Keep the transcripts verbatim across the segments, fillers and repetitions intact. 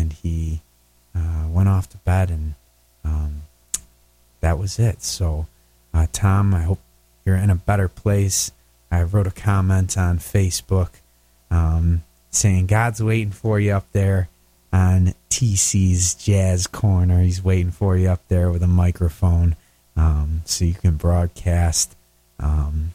and he uh, went off to bed, and um, that was it. So, uh, Tom, I hope you're in a better place. I wrote a comment on Facebook um, saying God's waiting for you up there on T C's Jazz Corner. He's waiting for you up there with a microphone um, so you can broadcast um,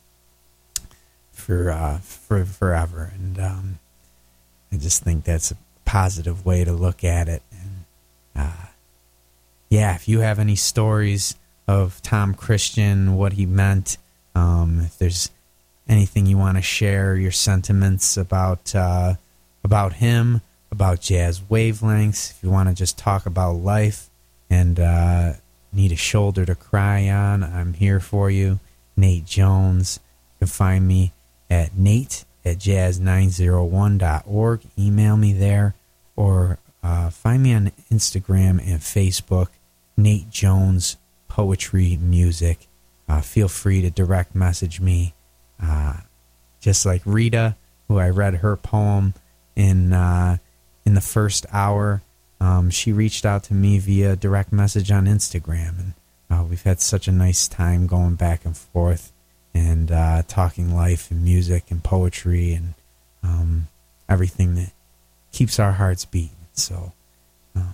for uh, for forever. And um, I just think that's a positive way to look at it. And uh, yeah, if you have any stories of Tom Christian, what he meant, um, if there's anything you want to share, your sentiments about uh, about him, about Jazz Wavelengths, if you want to just talk about life and uh, need a shoulder to cry on, I'm here for you. Nate Jones. You can find me at nate at jazz nine oh one dot org. Email me there, or uh, find me on Instagram and Facebook, Nate Jones Poetry Music. Uh, feel free to direct message me. Uh, just like Rita, who I read her poem in uh, in the first hour, um, she reached out to me via direct message on Instagram, and uh, we've had such a nice time going back and forth and uh, talking life and music and poetry and um, everything that keeps our hearts beating. So um,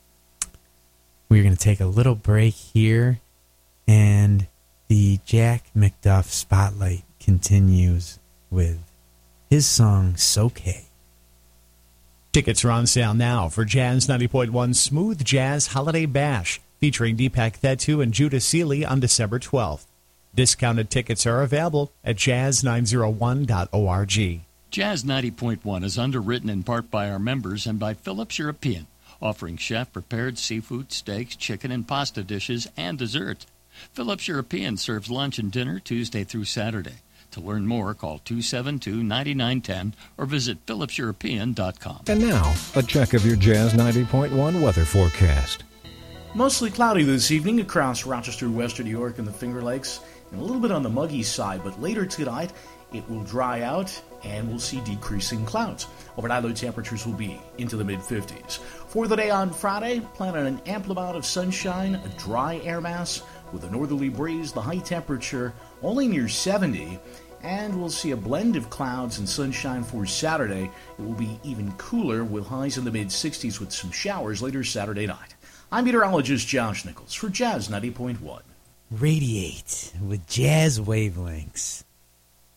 we're going to take a little break here, and the Jack McDuff Spotlight continues with his song, "Soke." Tickets are on sale now for Jazz ninety point one Smooth Jazz Holiday Bash, featuring Deepak Thettu and Judah Seeley on December twelfth. Discounted tickets are available at jazz nine oh one dot org. Jazz ninety point one is underwritten in part by our members and by Phillips European, offering chef-prepared seafood, steaks, chicken, and pasta dishes, and desserts. Phillips European serves lunch and dinner Tuesday through Saturday. To learn more, call two seven two, nine nine one zero or visit phillips european dot com. And now, a check of your Jazz ninety point one weather forecast. Mostly cloudy this evening across Rochester, Western New York, and the Finger Lakes, and a little bit on the muggy side, but later tonight it will dry out and we'll see decreasing clouds. Overnight low temperatures will be into the mid fifties. For the day on Friday, plan on an ample amount of sunshine, a dry air mass with a northerly breeze, the high temperature only near seventy, and we'll see a blend of clouds and sunshine for Saturday. It will be even cooler with highs in the mid sixties with some showers later Saturday night. I'm meteorologist Josh Nichols for Jazz ninety point one. Radiate with Jazz Wavelengths.